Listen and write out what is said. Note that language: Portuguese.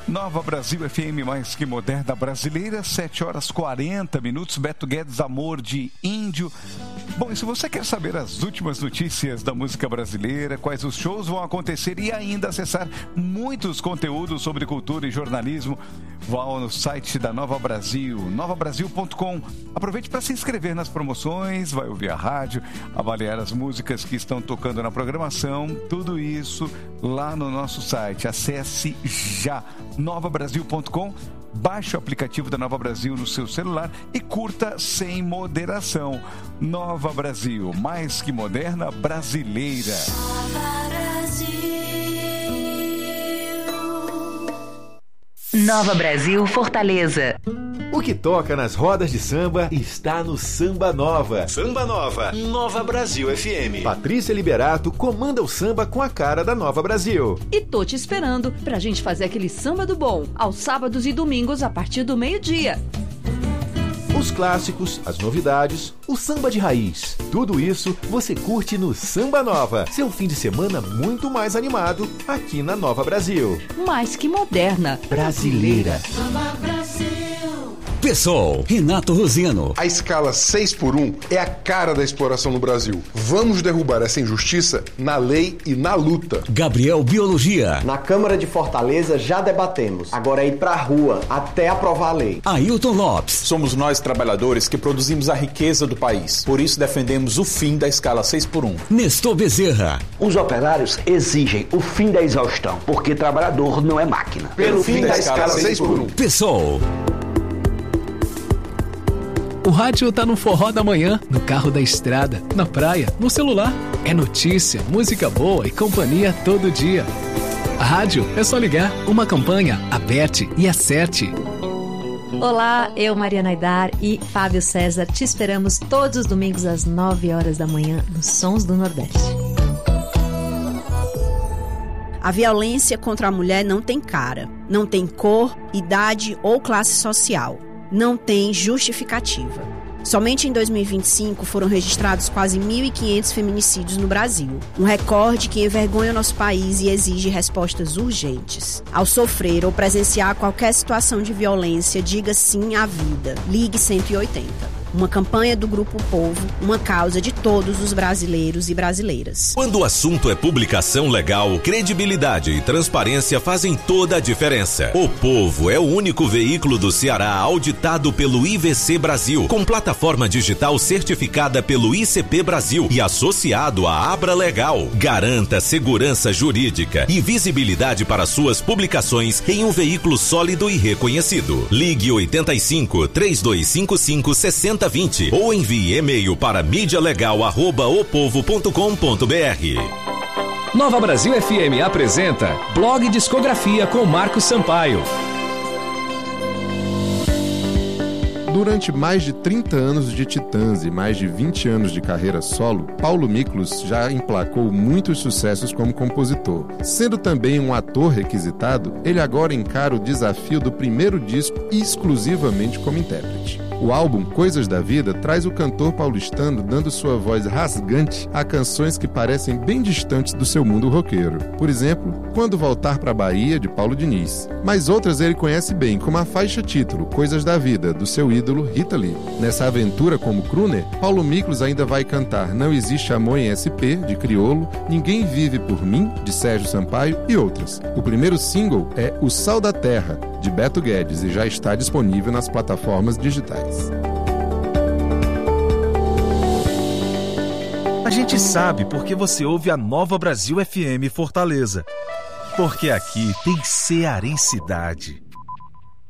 Nova Brasil FM, mais que moderna brasileira, 7h40. Beto Guedes, Amor de Índio. Bom, e se você quer saber as últimas notícias da música brasileira, quais os shows vão acontecer e ainda acessar muitos conteúdos sobre cultura e jornalismo, vá no site da Nova Brasil, novabrasil.com. Aproveite para se inscrever nas promoções, vai ouvir a rádio, avaliar as músicas que estão tocando na programação, tudo isso lá no nosso site. Acesse já novabrasil.com, baixe o aplicativo da Nova Brasil no seu celular e curta sem moderação. Nova Brasil, mais que moderna, brasileira. Nova Brasil, Fortaleza. O que toca nas rodas de samba está no Samba Nova. Samba Nova, Nova Brasil FM. Patrícia Liberato comanda o samba com a cara da Nova Brasil. E tô te esperando pra gente fazer aquele samba do bom, aos sábados e domingos a partir do meio-dia. Os clássicos, as novidades, o samba de raiz. Tudo isso você curte no Samba Nova. Seu fim de semana muito mais animado aqui na Nova Brasil. Mais que moderna, brasileira. Nova Brasil. Pessoal, Renato Rosino. A escala 6x1 é a cara da exploração no Brasil. Vamos derrubar essa injustiça na lei e na luta. Gabriel Biologia. Na Câmara de Fortaleza já debatemos. Agora é ir pra rua até aprovar a lei. Ailton Lopes. Somos nós, trabalhadores, que produzimos a riqueza do país. Por isso defendemos o fim da escala 6x1. Nestor Bezerra. Os operários exigem o fim da exaustão, porque trabalhador não é máquina. Pelo fim da escala 6x1. Pessoal. O rádio tá no forró da manhã, no carro da estrada, na praia, no celular. É notícia, música boa e companhia todo dia. A rádio é só ligar, uma campanha, aperte e acerte. Olá, eu, Mariana Aidar e Fábio César, te esperamos todos os domingos às 9h da manhã nos Sons do Nordeste. A violência contra a mulher não tem cara, não tem cor, idade ou classe social. Não tem justificativa. Somente em 2025 foram registrados quase 1.500 feminicídios no Brasil, um recorde que envergonha o nosso país e exige respostas urgentes. Ao sofrer ou presenciar qualquer situação de violência, diga sim à vida. Ligue 180. Uma campanha do Grupo Povo, uma causa de todos os brasileiros e brasileiras. Quando o assunto é publicação legal, credibilidade e transparência fazem toda a diferença. O Povo é o único veículo do Ceará auditado pelo IVC Brasil, com plataforma digital certificada pelo ICP Brasil e associado à Abra Legal. Garanta segurança jurídica e visibilidade para suas publicações em um veículo sólido e reconhecido. Ligue 85 3255 6020 ou envie e-mail para mídialegal@opovo.com.br. Nova Brasil FM apresenta Blog Discografia com Marcos Sampaio. Durante mais de 30 anos de Titãs e mais de 20 anos de carreira solo, Paulo Miklos já emplacou muitos sucessos como compositor. Sendo também um ator requisitado, ele agora encara o desafio do primeiro disco exclusivamente como intérprete. O álbum Coisas da Vida traz o cantor paulistano dando sua voz rasgante a canções que parecem bem distantes do seu mundo roqueiro. Por exemplo, Quando Voltar pra Bahia, de Paulo Diniz. Mas outras ele conhece bem, como a faixa título Coisas da Vida, do seu ídolo Rita Lee. Nessa aventura como crooner, Paulo Miklos ainda vai cantar Não Existe Amor em SP, de Criolo, Ninguém Vive por Mim, de Sérgio Sampaio e outras. O primeiro single é O Sal da Terra, de Beto Guedes, e já está disponível nas plataformas digitais. A gente sabe porque você ouve a Nova Brasil FM Fortaleza. Porque aqui tem cearensidade.